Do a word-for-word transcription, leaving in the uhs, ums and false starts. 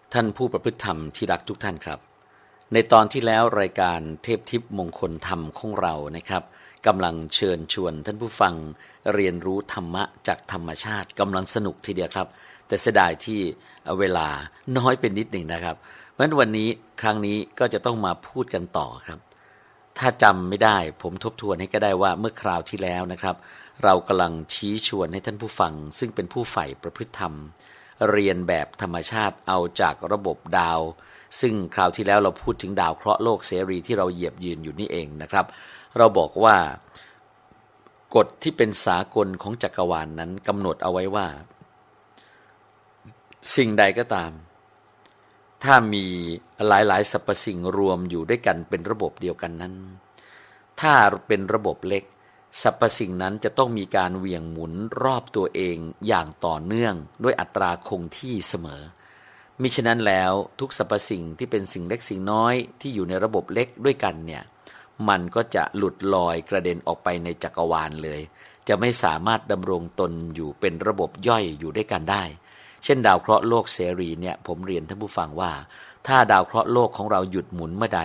ท่านผู้ประพฤติธรรมที่รักทุกท่านครับในตอนที่แล้วรายการเทพทิพย์มงคลธรรมของเรานะครับกำลังเชิญชวนท่านผู้ฟังเรียนรู้ธรรมะจากธรรมชาติกำลังสนุกทีเดียวครับแต่เสียดายที่เวลาน้อยเป็นนิดหนึ่งนะครับเพราะฉะนั้นวันนี้ครั้งนี้ก็จะต้องมาพูดกันต่อครับถ้าจำไม่ได้ผมทบทวนให้ก็ได้ว่าเมื่อคราวที่แล้วนะครับเรากำลังชี้ชวนให้ท่านผู้ฟังซึ่งเป็นผู้ใฝ่ประพฤติธรรมเรียนแบบธรรมชาติเอาจากระบบดาวซึ่งคราวที่แล้วเราพูดถึงดาวเคราะห์โลกเสรีที่เราเหยียบยืนอยู่นี่เองนะครับเราบอกว่ากฎที่เป็นสากลของจักรวาล น, นั้นกำหนดเอาไว้ว่าสิ่งใดก็ตามถ้ามีหลายๆสรรพสิ่งรวมอยู่ด้วยกันเป็นระบบเดียวกันนั้นถ้าเป็นระบบเล็กสรรพสิ่งนั้นจะต้องมีการเหวี่ยงหมุนรอบตัวเองอย่างต่อเนื่องด้วยอัตราคงที่เสมอมิฉะนั้นแล้วทุกสรรพสิ่งที่เป็นสิ่งเล็กสิ่งน้อยที่อยู่ในระบบเล็กด้วยกันเนี่ยมันก็จะหลุดลอยกระเด็นออกไปในจักรวาลเลยจะไม่สามารถดำรงตนอยู่เป็นระบบย่อยอยู่ด้วยกันได้เช่นดาวเคราะห์โลกเสรีเนี่ยผมเรียนท่านผู้ฟังว่าถ้าดาวเคราะห์โลกของเราหยุดหมุนเมื่อใด